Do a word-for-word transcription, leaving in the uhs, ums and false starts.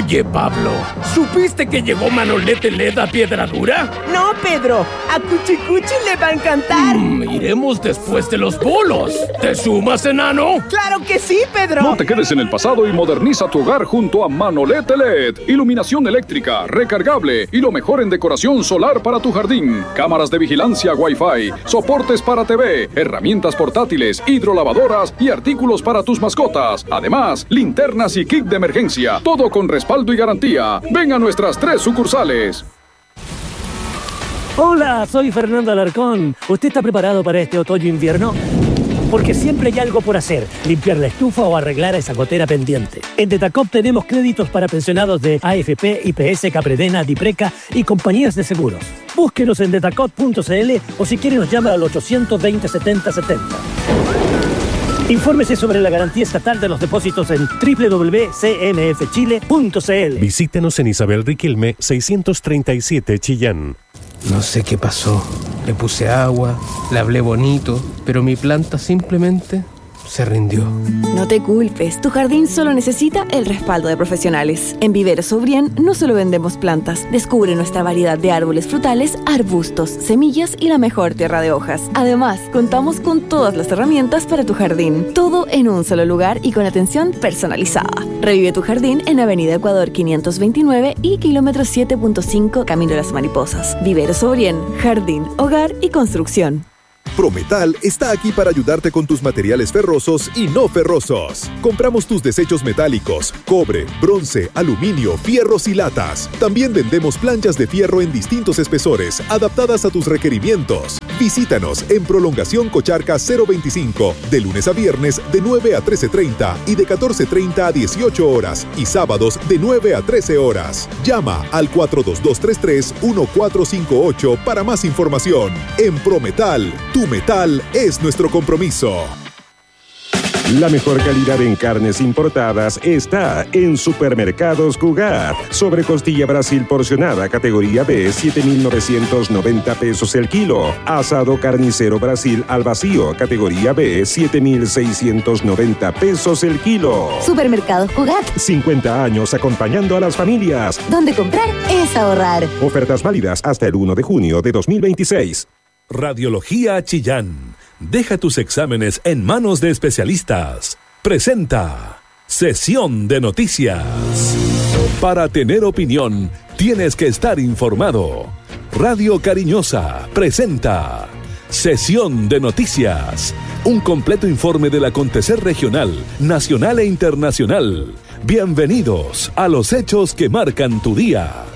Oye, Pablo, ¿supiste que llegó Manolete L E D a Piedra Dura? No, Pedro, a Cuchicuchi le va a encantar. Mm, iremos después de los bolos. ¿Te sumas, enano? ¡Claro que sí, Pedro! No te quedes en el pasado y moderniza tu hogar junto a Manolete L E D. Iluminación eléctrica, recargable y lo mejor en decoración solar para tu jardín. Cámaras de vigilancia Wi-Fi, soportes para T V, herramientas portátiles, hidrolavadoras y artículos para tus mascotas. Además, linternas y kit de emergencia. Todo con respaldo y garantía. Ven a nuestras tres sucursales. Hola, soy Fernando Alarcón. ¿Usted está preparado para este otoño-invierno? Porque siempre hay algo por hacer, limpiar la estufa o arreglar esa gotera pendiente. En Detacop tenemos créditos para pensionados de A F P, I P S, Capredena, Dipreca y compañías de seguros. Búsquenos en detacop punto c l o si quiere nos llama al ochocientos veinte setenta setenta. Infórmese sobre la garantía estatal de los depósitos en doble u doble u doble u punto c m f chile punto c l. Visítenos en Isabel Riquelme seiscientos treinta y siete Chillán. No sé qué pasó. Le puse agua, le hablé bonito, pero mi planta simplemente se rindió. No te culpes, tu jardín solo necesita el respaldo de profesionales. En Viveros Sobrien no solo vendemos plantas, descubre nuestra variedad de árboles frutales, arbustos, semillas y la mejor tierra de hojas. Además, contamos con todas las herramientas para tu jardín, todo en un solo lugar y con atención personalizada. Revive tu jardín en Avenida Ecuador quinientos veintinueve y kilómetro siete punto cinco Camino de las Mariposas. Viveros Sobrien, jardín, hogar y construcción. Prometal está aquí para ayudarte con tus materiales ferrosos y no ferrosos. Compramos tus desechos metálicos, cobre, bronce, aluminio, fierros y latas. También vendemos planchas de fierro en distintos espesores, adaptadas a tus requerimientos. Visítanos en Prolongación Cocharca cero veinticinco, de lunes a viernes de nueve a trece treinta y de catorce treinta a dieciocho horas, y sábados de nueve a trece horas. Llama al cuatro dos dos tres tres uno cuatro cinco ocho para más información. En Prometal, tu metal es nuestro compromiso. La mejor calidad en carnes importadas está en Supermercados Cugat. Sobre costilla Brasil porcionada categoría B, siete mil novecientos noventa pesos el kilo. Asado carnicero Brasil al vacío categoría B, siete mil seiscientos noventa pesos el kilo. Supermercados Cugat. cincuenta años acompañando a las familias. Donde comprar es ahorrar. Ofertas válidas hasta el uno de junio de dos mil veintiséis. Radiología Chillán. Deja tus exámenes en manos de especialistas. Presenta Sesión de Noticias. Para tener opinión, tienes que estar informado. Radio Cariñosa presenta Sesión de Noticias. Un completo informe del acontecer regional, nacional e internacional. Bienvenidos a los hechos que marcan tu día.